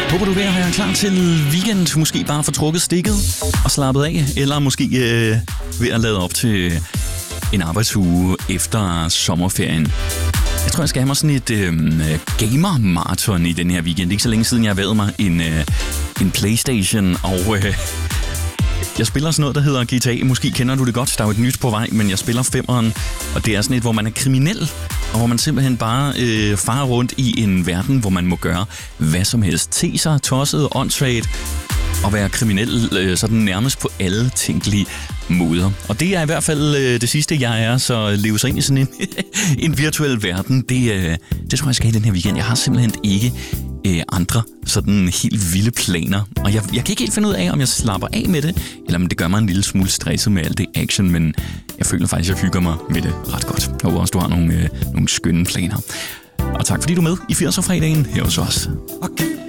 Håber du er ved at være klar til weekend, måske bare få trukket stikket og slappet af, eller måske ved at lade op til en arbejdsuge efter sommerferien. Jeg tror, jeg skal have mig sådan et gamer-marathon i den her weekend. Ikke så længe siden, jeg har været mig en PlayStation, og jeg spiller sådan noget, der hedder GTA. Måske kender du det godt, der er jo et nyt på vej, men jeg spiller 5'eren, og det er sådan et, hvor man er kriminel, og hvor man simpelthen bare farer rundt i en verden, hvor man må gøre hvad som helst. Te sig, tosset, åndssvagt, og være kriminel sådan nærmest på alle tænkelige måder. Og det er i hvert fald det sidste, jeg er, så leve sig ind i sådan en virtuel verden, det tror jeg skal i den her weekend. Jeg har simpelthen ikke andre sådan helt vilde planer, og jeg kan ikke helt finde ud af, om jeg slapper af med det, eller om det gør mig en lille smule stresset med alt det action, men jeg føler faktisk, at jeg hygger mig med det ret godt. Jeg håber også, du har nogle skønne planer. Og tak fordi du er med i 80'er-fredagen her hos os. Okay.